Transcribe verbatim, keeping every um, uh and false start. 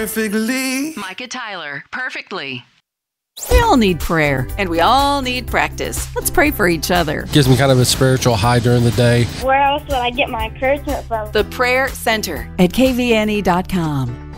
perfectly. Micah Tyler, perfectly. We all need prayer, and we all need practice. Let's pray for each other. Gives me kind of a spiritual high during the day. Where else would I get my encouragement from? The Prayer Center at K V N E dot com.